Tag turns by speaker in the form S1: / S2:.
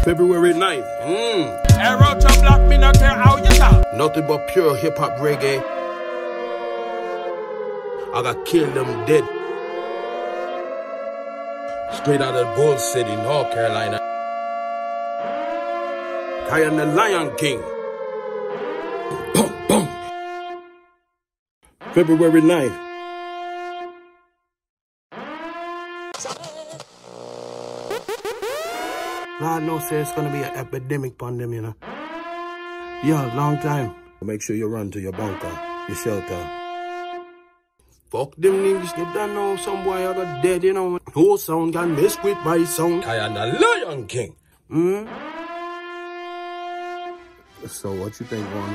S1: February 9th.
S2: Arrow to block me, no care how you talk.
S1: Nothing but pure hip-hop reggae. I got killed them dead. Straight out of Gold City, North Carolina. I am the Lion King. Boom, boom. February 9th. Lord knows say it's gonna be an epidemic on them, you know. Yeah, long time. Make sure you run to your bunker, your shelter. Fuck them niggas, you don't know some boy I got dead, you know. No sound can mess with my sound. I am the Lion King. So what you think, one?